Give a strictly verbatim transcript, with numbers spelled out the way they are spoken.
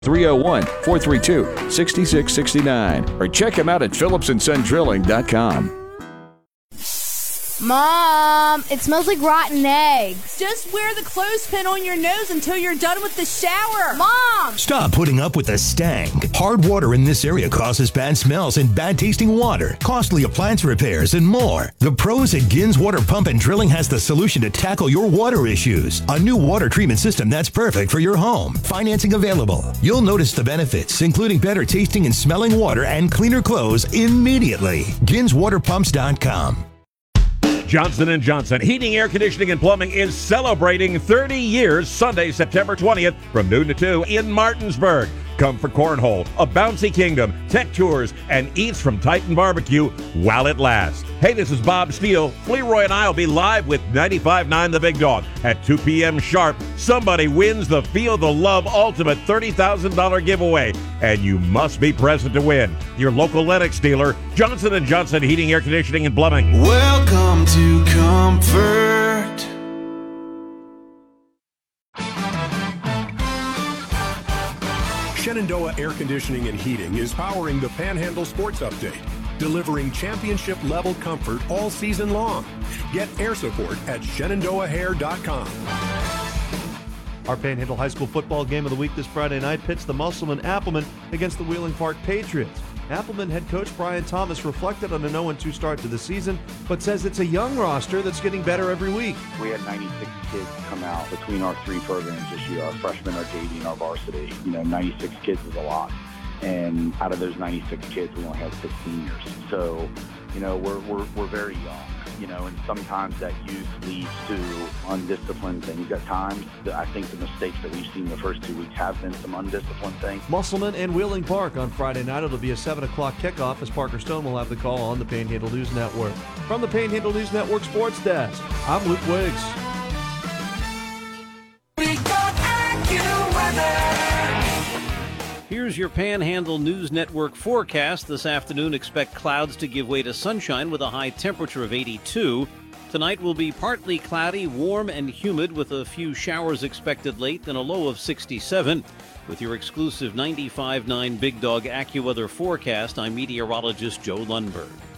three oh one, four three two, six six six nine or check him out at phillips and son drilling dot com. Mom, it smells like rotten eggs. Just wear the clothespin on your nose until you're done with the shower. Mom! Stop putting up with the stank. Hard water in this area causes bad smells and bad tasting water, costly appliance repairs, and more. The pros at Gins Water Pump and Drilling has the solution to tackle your water issues. A new water treatment system that's perfect for your home. Financing available. You'll notice the benefits, including better tasting and smelling water and cleaner clothes immediately. Gins Water Pumps dot com. Johnson and Johnson Heating, Air Conditioning, and Plumbing is celebrating thirty years Sunday, September twentieth from noon to two in Martinsburg. Come for cornhole, a bouncy kingdom, tech tours, and eats from Titan Barbecue while it lasts. Hey, this is Bob Steele. Leroy and I will be live with ninety-five point nine The Big Dog at two p.m. sharp. Somebody wins the Feel the Love Ultimate thirty thousand dollars giveaway, and you must be present to win. Your local Lennox dealer, Johnson and Johnson Heating, Air Conditioning, and Plumbing. Welcome to Comfort. Shenandoah Air Conditioning and Heating is powering the Panhandle Sports Update, delivering championship-level comfort all season long. Get air support at shenandoah hair dot com. Our Panhandle High School football game of the week this Friday night pits the Musselman Appleman against the Wheeling Park Patriots. Appleman head coach Brian Thomas reflected on an oh and two start to the season, but says it's a young roster that's getting better every week. We had ninety-six kids come out between our three programs this year, our freshmen, our J V, and our varsity. You know, ninety-six kids is a lot. And out of those ninety-six kids, we only have six seniors. So, you know, we're, we're, we're very young. You know, and sometimes that youth leads to undisciplined things. At times, I think the mistakes that we've seen the first two weeks have been some undisciplined things. Musselman and Wheeling Park on Friday night. It'll be a seven o'clock kickoff as Parker Stone will have the call on the Panhandle News Network. From the Panhandle News Network Sports Desk, I'm Luke Wiggs. Here's your Panhandle News Network forecast. This afternoon, expect clouds to give way to sunshine with a high temperature of eighty-two. Tonight will be partly cloudy, warm and humid with a few showers expected late and a low of sixty-seven. With your exclusive ninety-five point nine Big Dog AccuWeather forecast, I'm meteorologist Joe Lundberg.